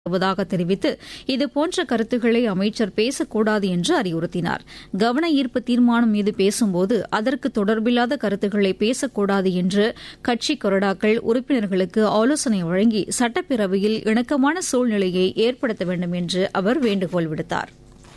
வருவதாக தெரிவித்து இதுபோன்ற கருத்துக்களை அமைச்சர் பேசக்கூடாது என்று அறிவுறுத்தினார். கவன ஈர்ப்பு தீர்மானம் மீது பேசும்போது அதற்கு தொடர்பில்லாத கருத்துக்களை பேசக்கூடாது என்று கட்சி கொறடாக்கள் உறுப்பினர்களுக்கு ஆலோசனை வழங்கி சட்டப்பேரவையில் இணக்கமான சூழ்நிலையை ஏற்படுத்த வேண்டும் என்று அவர் வேண்டுகோள் விடுத்தார்.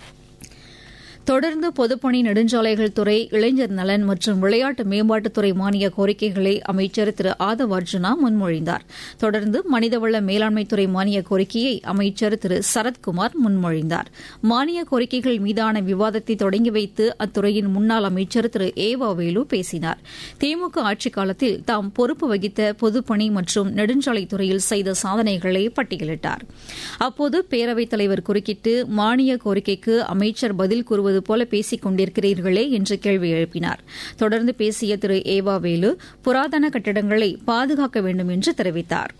தொடர்ந்து பொதுப்பணி நெடுஞ்சாலைகள் துறை, இளைஞர் நலன் மற்றும் விளையாட்டு மேம்பாட்டுத்துறை மானிய கோரிக்கைகளை அமைச்சர் திரு ஆதவ் அர்ஜுனா முன்மொழிந்தார். தொடர்ந்து மனிதவள மேலாண்மைத்துறை மானிய கோரிக்கையை அமைச்சர் திரு சரத்குமார் முன்மொழிந்தார். மானிய கோரிக்கைகள் மீதான விவாதத்தை தொடங்கி வைத்து அத்துறையின் முன்னாள் அமைச்சர் திரு ஏவா வேலு பேசினார். திமுக ஆட்சிக் காலத்தில் தாம் பொறுப்பு வகித்த பொதுப்பணி மற்றும் நெடுஞ்சாலைத்துறையில் செய்த சாதனைகளை பட்டியலிட்டார். அப்போது பேரவைத் தலைவர் குறுக்கிட்டு மானிய கோரிக்கைக்கு அமைச்சர் பதில் கூறுவது போல பேசிக் கொண்டிருக்கிறீர்களே என்று கேள்வி எழுப்பினார். தொடர்ந்து பேசிய திரு ஏவா வேலு புராதன கட்டிடங்களை பாதுகாக்க வேண்டும் என்று தெரிவித்தார்.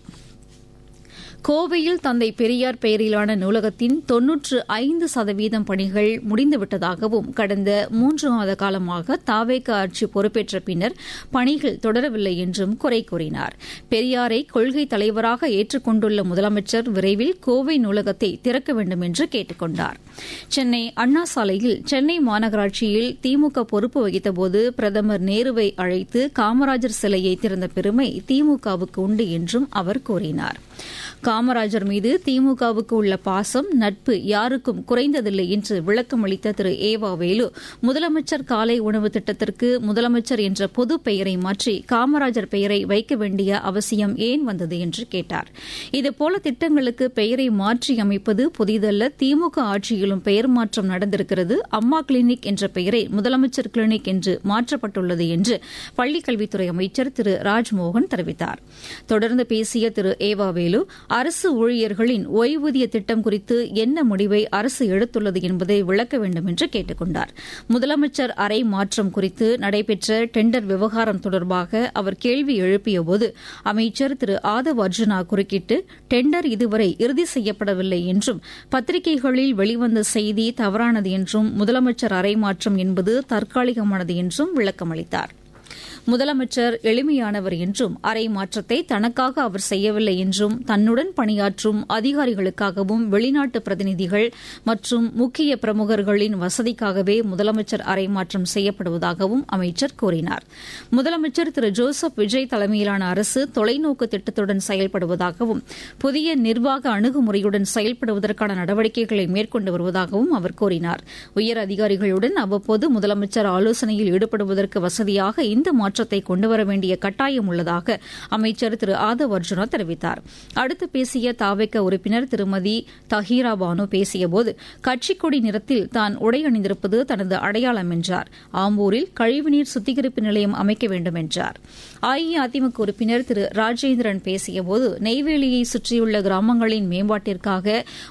கோவையில் தந்தை பெரியார் பெயரிலான நூலகத்தின் 95% பணிகள் முடிந்துவிட்டதாகவும் கடந்த 3 மாத காலமாக தாவேக ஆட்சி பொறுப்பேற்ற பின்னர் பணிகள் தொடரவில்லை என்றும் குறை கூறினார். பெரியாரை கொள்கை தலைவராக ஏற்றுக்கொண்டுள்ள முதலமைச்சர் விரைவில் கோவை நூலகத்தை திறக்க வேண்டும் என்று கேட்டுக் கொண்டார். சென்னை அண்ணா சாலையில் சென்னை மாநகராட்சியில் திமுக பொறுப்பு வகித்தபோது பிரதமர் நேருவை அழைத்து காமராஜர் சிலையை திறந்த பெருமை திமுகவுக்கு உண்டு என்றும் அவர் கூறினார். காமராஜர் மீது திமுகவுக்கு உள்ள பாசம், நட்பு யாருக்கும் குறைந்ததில்லை என்று விளக்கம் அளித்த திரு ஏவா வேலு முதலமைச்சர் காலை உணவு திட்டத்திற்கு முதலமைச்சர் என்ற பொது பெயரை மாற்றி காமராஜர் பெயரை வைக்க வேண்டிய அவசியம் ஏன் வந்தது என்று கேட்டார். இதுபோல திட்டங்களுக்கு பெயரை மாற்றி அமைப்பது புதிதல்ல. திமுக ஆட்சியிலும் பெயர் மாற்றம் நடந்திருக்கிறது. அம்மா கிளினிக் என்ற பெயரை முதலமைச்சர் கிளினிக் என்று மாற்றப்பட்டுள்ளது என்று பள்ளிக்கல்வித்துறை அமைச்சர் திரு ராஜ்மோகன் தெரிவித்தார். தொடர்ந்து பேசிய திரு ஏவா வேலு அரசு ஊழியர்களின் ஓய்வூதிய திட்டம் குறித்து என்ன முடிவை அரசு எடுத்துள்ளது என்பதை விளக்க வேண்டும் என்று கேட்டுக் கொண்டார். முதலமைச்சர் அறை மாற்றம் குறித்து நடைபெற்ற டெண்டர் விவகாரம் தொடர்பாக அவர் கேள்வி எழுப்பியபோது அமைச்சர் திரு ஆதவ் அர்ஜுனா குறுக்கிட்டு டெண்டர் இதுவரை இறுதி செய்யப்படவில்லை என்றும் பத்திரிகைகளில் வெளிவந்த செய்தி தவறானது என்றும் முதலமைச்சர் அறை மாற்றம் என்பது தற்காலிகமானது என்றும் விளக்கம் அளித்தார். முதலமைச்சர் எளிமையானவர் என்றும் அறை மாற்றத்தை தனக்காக அவர் செய்யவில்லை என்றும் தன்னுடன் பணியாற்றும் அதிகாரிகளுக்காகவும் வெளிநாட்டு பிரதிநிதிகள் மற்றும் முக்கிய பிரமுகர்களின் வசதிக்காகவே முதலமைச்சர் அறை மாற்றம் செய்யப்படுவதாகவும் அமைச்சர் கூறினார். முதலமைச்சர் திரு ஜோசப் விஜய் தலைமையிலான அரசு தொலைநோக்கு திட்டத்துடன் செயல்படுவதாகவும் புதிய நிர்வாக அணுகுமுறையுடன் செயல்படுவதற்கான நடவடிக்கைகளை மேற்கொண்டு வருவதாகவும் அவர் கூறினார். உயர் அதிகாரிகளுடன் அவ்வப்போது முதலமைச்சர் ஆலோசனையில் ஈடுபடுவதற்கு வசதியாக இந்த மாற்றத்தை கொண்டுவர வேண்டிய கட்டாயம் உள்ளதாக அமைச்சர் திரு ஆதவ் அர்ஜுனா தெரிவித்தார். அடுத்து பேசிய தாவேக உறுப்பினர் திருமதி தஹீரா பானு பேசியபோது கட்சிக் கொடி நிறத்தில் தான் உடை அணிந்திருப்பது தனது அடையாளம் என்றார். ஆம்பூரில் கழிவுநீர் சுத்திகரிப்பு நிலையம் அமைக்க வேண்டும் என்றார். அஇஅதிமுக உறுப்பினர் திரு ராஜேந்திரன் பேசியபோது நெய்வேலியை சுற்றியுள்ள கிராமங்களின் மேம்பாட்டிற்காக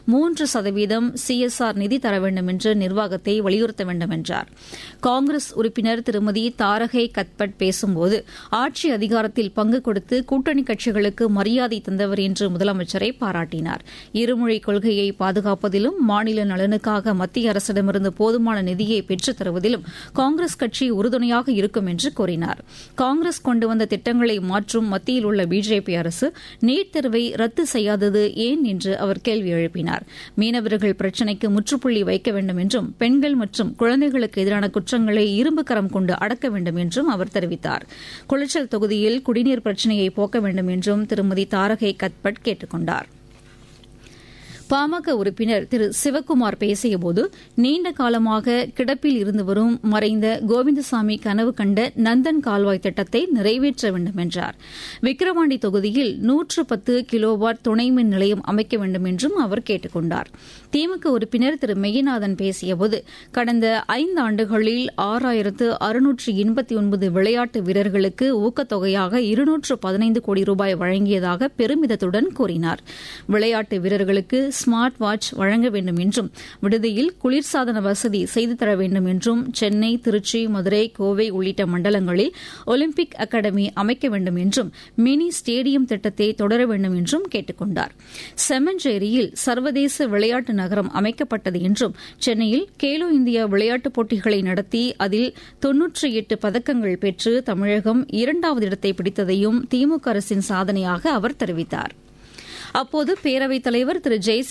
3% CSR நிதி தர வேண்டும் என்று நிர்வாகத்தை வலியுறுத்த வேண்டும் என்றார். காங்கிரஸ் உறுப்பினர் திருமதி தாரகை கத்பட் பேசும்போது ஆட்சி அதிகாரத்தில் பங்கு கொடுத்து கூட்டணி கட்சிகளுக்கு மரியாதை தந்தவர் என்று முதலமைச்சரை பாராட்டினார். இருமொழி கொள்கையை பாதுகாப்பதிலும் மாநில நலனுக்காக மத்திய அரசிடமிருந்து போதுமான நிதியை பெற்றுத் தருவதிலும் காங்கிரஸ் கட்சி உறுதுணையாக இருக்கும் என்று கூறினார். காங்கிரஸ் கொண்டு வந்த திட்டங்களை மாற்றும் மத்தியில் உள்ள பிஜேபி அரசு நீட் தேர்வை ரத்து செய்யாதது ஏன் என்று அவர் கேள்வி எழுப்பினார். மீனவர்கள் பிரச்சினைக்கு முற்றுப்புள்ளி வைக்க வேண்டும் என்றும் பெண்கள் மற்றும் குழந்தைகளுக்கு எதிரான குற்றங்களை இரும்பு கரம் கொண்டு அடக்க வேண்டும் என்றும் அவர் தெரிவித்தார். குளச்சல் தொகுதியில் குடிநீர் பிரச்சினையை போக்க வேண்டும் என்றும் திருமதி தாரகை கத்பட் கேட்டுக் கொண்டார். பாமக உறுப்பினர் திரு சிவக்குமார் பேசியபோது நீண்ட காலமாக கிடப்பில் இருந்து வரும் மறைந்த கோவிந்தசாமி கனவு கண்ட நந்தன் கால்வாய் திட்டத்தை நிறைவேற்ற வேண்டும் என்றார். விக்கிரவாண்டி தொகுதியில் 110 கிலோவாட் துணை மின் நிலையம் அமைக்க வேண்டும் என்றும் அவர் கேட்டுக் கொண்டார். திமுக உறுப்பினர் திரு மெய்யநாதன் பேசியபோது கடந்த 5 ஆண்டுகளில் 6689 விளையாட்டு வீரர்களுக்கு ஊக்கத்தொகையாக 215 கோடி ரூபாய் வழங்கியதாக பெருமிதத்துடன் கூறினார். விளையாட்டு வீரர்களுக்கு ஸ்மார்ட் வாட்ச் வழங்க வேண்டும் என்றும் விடுதியில் குளிர்சாதன வசதி செய்து தர வேண்டும் என்றும் சென்னை, திருச்சி, மதுரை, கோவை உள்ளிட்ட மண்டலங்களில் ஒலிம்பிக் அகாடமி அமைக்க வேண்டும் என்றும் மினி ஸ்டேடியம் திட்டத்தை தொடர வேண்டும் என்றும் கேட்டுக் கொண்டார். செம்மஞ்சேரியில் சர்வதேச விளையாட்டு நகரம் அமைக்கப்பட்டது என்றும் சென்னையில் கேலோ இந்தியா விளையாட்டுப் போட்டிகளை நடத்தி அதில் 98 பதக்கங்கள் பெற்று தமிழகம் 2வது இடத்தை பிடித்ததையும் திமுக அரசின் சாதனையாக அவர் தெரிவித்தார். அப்போது பேரவைத் தலைவர் திரு ஜெயசி